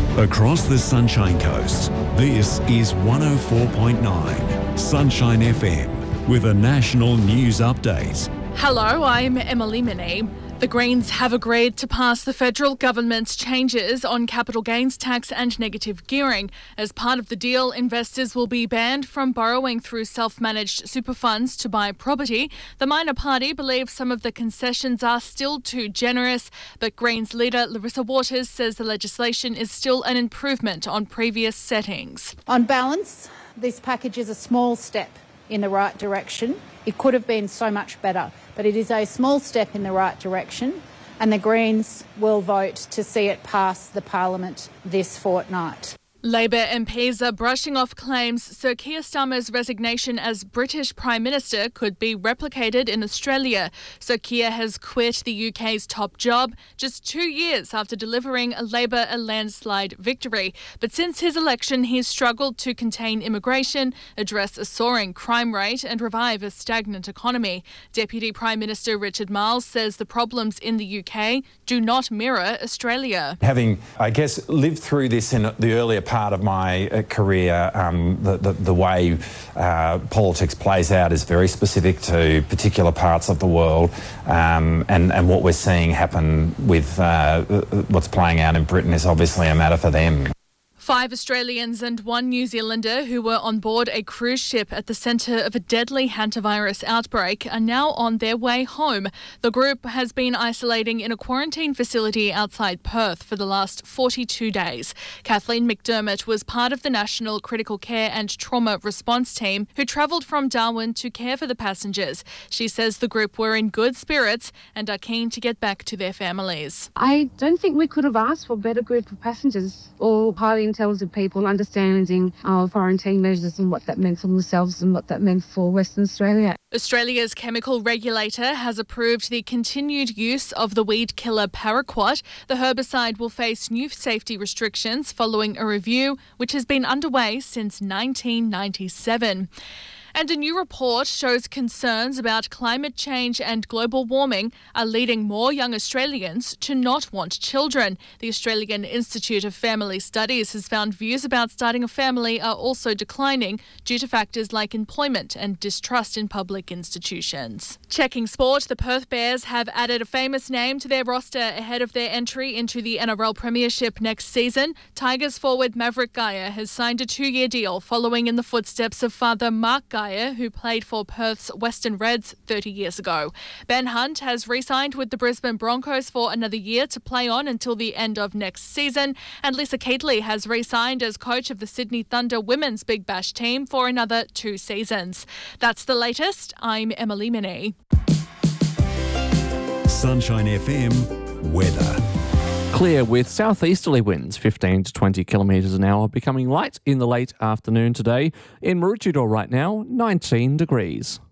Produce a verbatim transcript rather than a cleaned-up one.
Across the Sunshine Coast, this is one oh four point nine Sunshine F M with a national news update. Hello, I'm Emily Minnie. The Greens have agreed to pass the federal government's changes on capital gains tax and negative gearing. As part of the deal, investors will be banned from borrowing through self-managed super funds to buy property. The minor party believes some of the concessions are still too generous, but Greens leader Larissa Waters says the legislation is still an improvement on previous settings. On balance, this package is a small step in the right direction. It could have been so much better, but it is a small step in the right direction, and the Greens will vote to see it pass the Parliament this fortnight. Labor M Ps are brushing off claims Sir Keir Starmer's resignation as British Prime Minister could be replicated in Australia. Sir Keir has quit the U K's top job just two years after delivering a Labor a landslide victory. But since his election, he's struggled to contain immigration, address a soaring crime rate and revive a stagnant economy. Deputy Prime Minister Richard Marles says the problems in the U K do not mirror Australia. Having, I guess, lived through this in the earlier part of my uh, career, um, the, the, the way uh, politics plays out is very specific to particular parts of the world, um, and, and what we're seeing happen with uh, what's playing out in Britain is obviously a matter for them. Five Australians and one New Zealander who were on board a cruise ship at the centre of a deadly hantavirus outbreak are now on their way home. The group has been isolating in a quarantine facility outside Perth for the last forty-two days. Kathleen McDermott was part of the National Critical Care and Trauma Response Team who travelled from Darwin to care for the passengers. She says the group were in good spirits and are keen to get back to their families. I don't think we could have asked for a better group of passengers, or highly intelligent people understanding our quarantine measures and what that meant for themselves and what that meant for Western Australia. Australia's chemical regulator has approved the continued use of the weed killer paraquat. The herbicide will face new safety restrictions following a review which has been underway since nineteen ninety-seven. And a new report shows concerns about climate change and global warming are leading more young Australians to not want children. The Australian Institute of Family Studies has found views about starting a family are also declining due to factors like employment and distrust in public institutions. Checking sport, the Perth Bears have added a famous name to their roster ahead of their entry into the N R L Premiership next season. Tigers forward Maverick Geyer has signed a two-year deal following in the footsteps of father Mark Geyer, who played for Perth's Western Reds thirty years ago. Ben Hunt has re-signed with the Brisbane Broncos for another year to play on until the end of next season. And Lisa Keatley has re-signed as coach of the Sydney Thunder Women's Big Bash team for another two seasons. That's the latest. I'm Emily Minnie. Sunshine F M weather. Clear with southeasterly winds, fifteen to twenty kilometres an hour, becoming light in the late afternoon today. In Maroochydore right now, nineteen degrees.